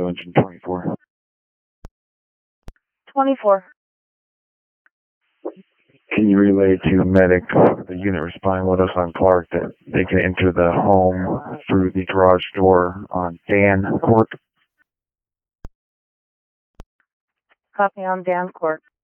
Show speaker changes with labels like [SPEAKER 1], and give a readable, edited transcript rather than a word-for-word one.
[SPEAKER 1] engine 24.
[SPEAKER 2] 24.
[SPEAKER 1] Can you relay to medic, the unit responding with us on Clark, that they can enter the home through the garage door on Dan Court?
[SPEAKER 2] Copy on Dan Court.